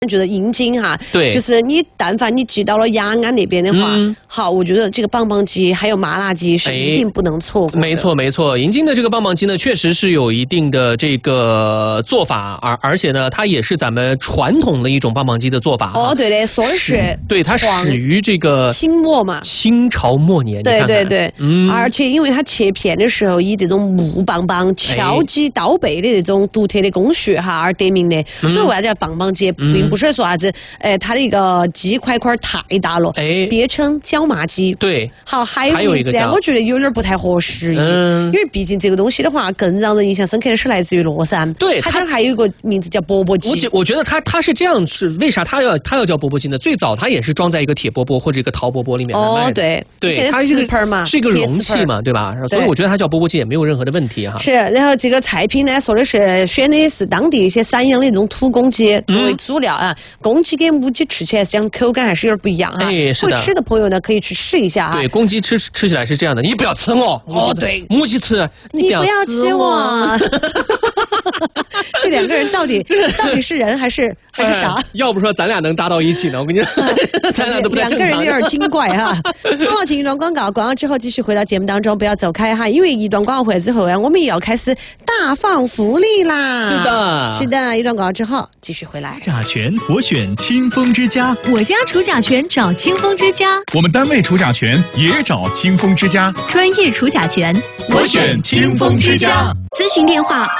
觉得阴茎哈， 对， 就是你但凡你寄到了雅安那边的话，好，我觉得这个棒棒鸡还有麻辣鸡是一定不能错过的。 没错没错，银津的这个棒棒鸡呢，确实是有一定的这个做法，而且呢，它也是咱们传统的一种棒棒鸡的做法。 哦，对的，说的是， 对，它始于这个清末嘛， 清朝末年。 对对对，而且因为它切片的时候以这种木棒棒敲击刀背的这种独特的工序哈而得名的，所以为啥叫棒棒鸡，并不是说啥子，它的一个鸡块块太大了，别称椒麻鸡。 对， 好，还有一个我觉得有点不太合时宜，因为毕竟这个东西的话，更让人印象深刻的是来自于乐山， 对， 它还有一个名字叫钵钵鸡。 我觉得它是这样，是为啥它要叫钵钵鸡呢？最早它也是装在一个铁钵钵或者一个陶钵钵里面来卖的。 对对，它是一个容器嘛，对吧？所以我觉得它叫钵钵鸡也没有任何的问题哈。 是，然后这个菜品呢，说的是选的是当地一些散养的这种土公鸡作为主料啊，公鸡跟母鸡吃起来实际上口感还是有点不一样哈。 是的。 会吃的朋友呢，可以去试一下啊。 对，公鸡吃起来是这样的，你不要吃我。 对， 母鸡吃， 你不要吃我。这两个人到底是人还是啥？ 要不说咱俩能搭到一起呢？我跟你说，咱俩都不太正常。 两个人有点精怪哈。好了，进一段广告，广告之后继续回到节目当中，不要走开哈，因为一段广告回来之后呀，我们也要开始大放福利啦。是的，一段广告之后继续回来。 甲醛我选清风之家， 我家除甲醛找清风之家， 我们单位除甲醛也找清风之家， 专业除甲醛我选清风之家。 咨询电话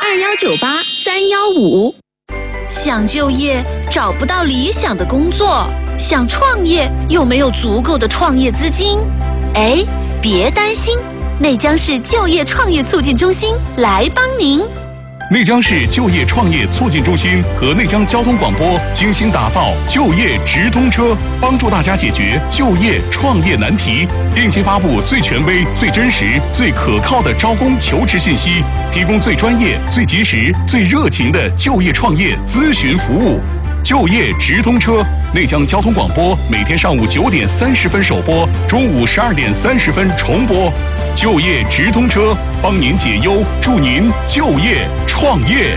2198-315。想就业找不到理想的工作，想创业又没有足够的创业资金，别担心，内江市就业创业促进中心来帮您。 内江市就业创业促进中心和内江交通广播精心打造就业直通车，帮助大家解决就业创业难题，定期发布最权威、最真实、最可靠的招工求职信息，提供最专业、最及时、最热情的就业创业咨询服务。就业直通车，内江交通广播每天上午9点30分首播，中午12点30分重播。就业直通车，帮您解忧，祝您就业创业。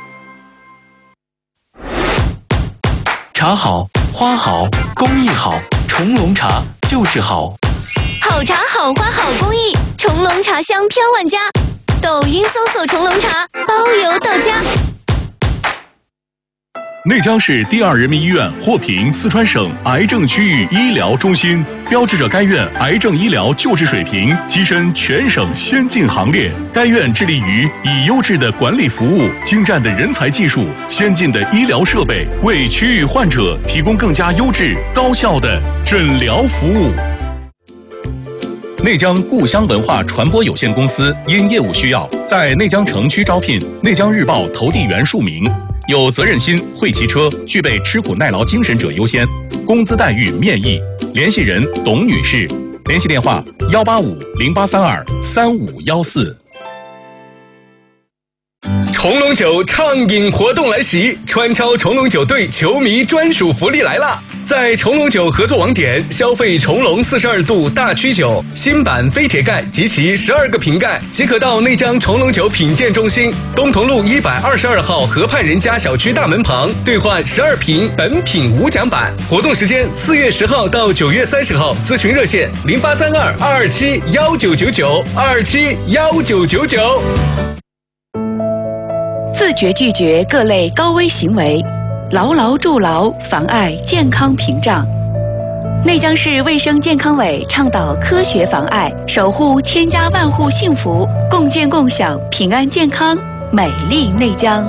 茶好，花好，工艺好，重龙茶就是好。 好茶好花好工艺，重龙茶香飘万家。抖音搜索重龙茶，包邮到家。 内江市第2人民医院获评四川省癌症区域医疗中心，标志着该院癌症医疗救治水平跻身全省先进行列。该院致力于以优质的管理服务、精湛的人才技术、先进的医疗设备，为区域患者提供更加优质、高效的诊疗服务。内江故乡文化传播有限公司因业务需要，在内江城区招聘内江日报投递员数名。有责任心、会骑车、具备吃苦耐劳精神者优先，工资待遇面议。联系人董女士，联系电话185-0832-3514。 重龙酒畅饮活动来袭，川超重龙酒队球迷专属福利来啦！在重龙酒合作网点消费重龙42度大曲酒新版非铁盖及其12个瓶盖，即可到内江重龙酒品鉴中心东同路122号河畔人家小区大门旁兑换12瓶本品无奖版。活动时间4月10号到9月30号，咨询热线0832-227-1999，227-1999。 自觉拒绝各类高危行为，牢牢筑牢妨碍健康屏障。内江市卫生健康委倡导科学防癌，守护千家万户幸福，共建共享平安健康美丽内江。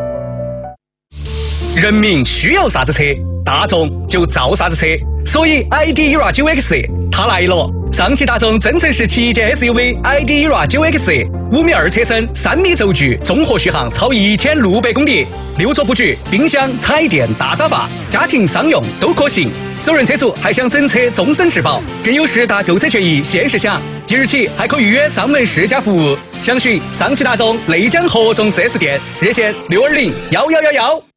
人民需要啥子车，大众就造啥子车，所以 ID ERA 9X 它来了。上汽大众增程式旗舰 SUV ID ERA 9X， 5.2米车身，3米轴距，综合续航超1600公里，6座布局，冰箱、彩电、大沙发，家庭商用都可行。首任车主还享整车终身质保，更有10大购车权益限时享，即日起还可预约上门试驾服务。详询上汽大众内江合众4S店，热线6201111。